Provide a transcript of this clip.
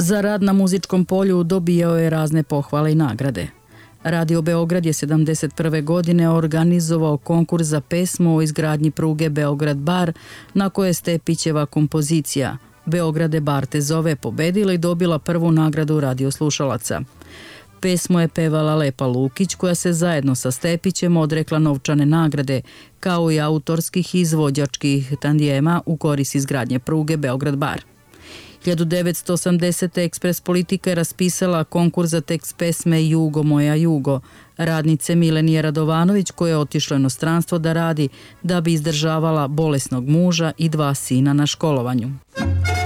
Za rad na muzičkom polju dobijao je razne pohvale i nagrade. Radio Beograd je 1971. godine organizovao konkurs za pesmu o izgradnji pruge Beograd-Bar, na koje je Stepićeva kompozicija Beograde bar te zove pobedila i dobila prvu nagradu radioslušalaca. Pesmu je pevala Lepa Lukić, koja se zajedno sa Stepićem odrekla novčane nagrade, kao i autorskih i izvođačkih tandijema u korist izgradnje pruge Beograd-Bar. 1980. Ekspres Politika je raspisala konkurs za tekst pesme Jugo moja jugo, radnice Milenije Radovanović, koja je otišla u inostranstvo da radi da bi izdržavala bolesnog muža i 2 sina na školovanju.